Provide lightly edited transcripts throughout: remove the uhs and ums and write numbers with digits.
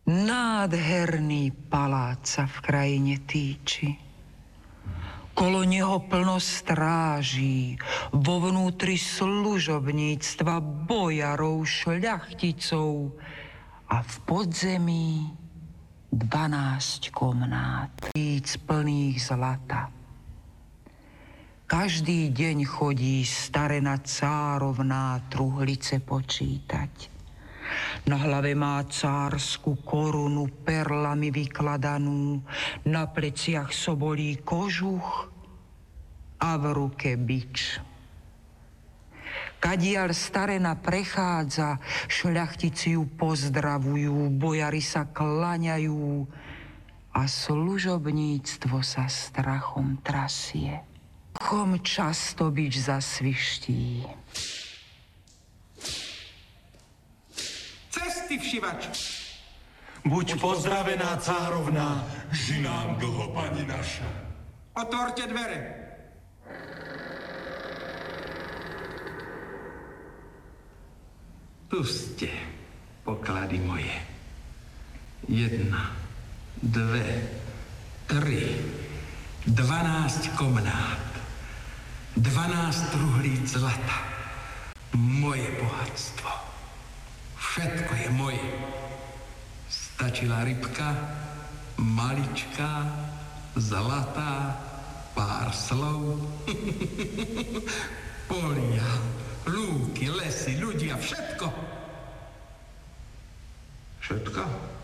Nádherný palác sa v krajine týči. Kolo neho plno stráží, vo vnútri služobníctva bojarov, šľachticov a v podzemí 12 komnát, plných zlata. Každý deň chodí starena cárovná truhlice počítať. Na hlave má cársku korunu perlami vykladanú, na pleciach sobolí kožuch a v ruke bič. Kadiaľ starena prechádza, šľachtici ju pozdravujú, bojari sa klaňajú a služobníctvo sa strachom trasie. Chom často bič zasviští. Cesty všivač! Buď pozdravená, cárovná, ži nám dlho, pani naša. Otvorte dvere. Tu ste, poklady moje. 1, 2, 3, 12 komnát, 12 truhlíc zlata. Moje bohatstvo. Všetko je moje. Stačila rybka, maličká, zlatá, pár slov. Polia, lúky, lesy, ľudia, všetko. Všetko?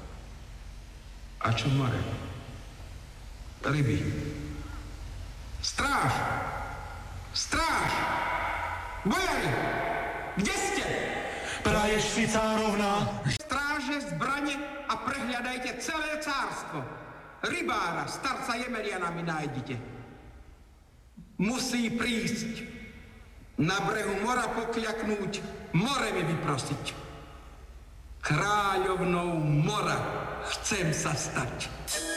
A čo more? Ryby. Stráž! Stráž! Bojari! Kde ste? Praješ si, cárovná? Stráže, zbrane a prehľadajte celé cárstvo. Rybára, starca Jemeliana mi nájdite. Musí prísť. Na brehu mora pokľaknúť, more mi vyprosiť. Kráľovnou mora chcem sa stať.